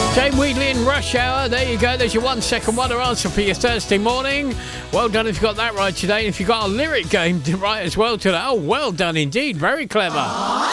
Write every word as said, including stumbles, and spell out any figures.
Jane Wheatley in Rush Hour. There you go. There's your one second wonder answer for your Thursday morning. Well done if you got that right today. If you got a lyric game right as well today. Oh, well done indeed. Very clever.